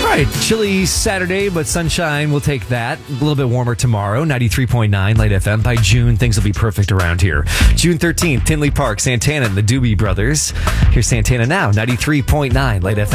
right, chilly Saturday, but sunshine, we'll take that. A little bit warmer tomorrow, 93.9 Light FM. By June, things will be perfect around here. June 13th, Tinley Park, Santana and the Doobie Brothers. Here's Santana now, 93.9 Light FM.